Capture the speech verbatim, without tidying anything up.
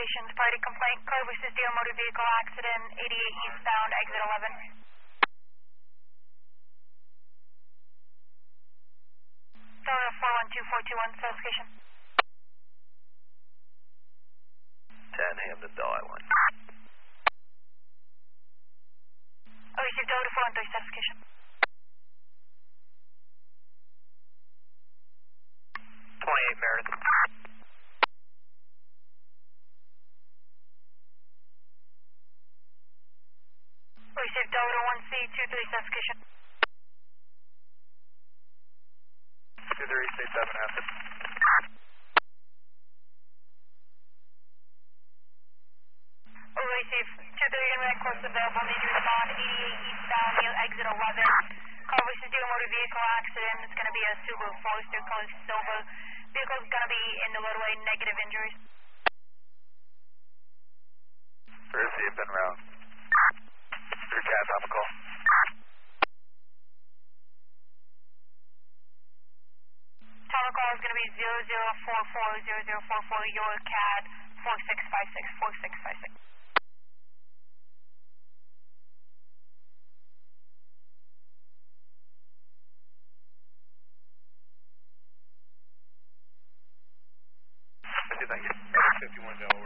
stations, party complaint, car versus deer motor vehicle accident, eighty-eight eastbound, exit eleven. Delta four one two four two one, certification. ten Hamden, Bell Island. Oh, received Delta four one three, certification. twenty-eight Meredith. Received Delta one C two three, certification. two three six seven Hampton. Oh, received two three in course available, need to respond, eighty-eight eastbound, exit eleven. Car versus deer motor vehicle accident, it's going to be a Subaru Forester, color silver. Vehicle's going to be in the roadway, negative injuries. Received, been round. Three cats on the call. Tower call is going to be zero zero four four zero zero four four, your C A D four six five six four six five six. Thank you. fifty-one Delaware.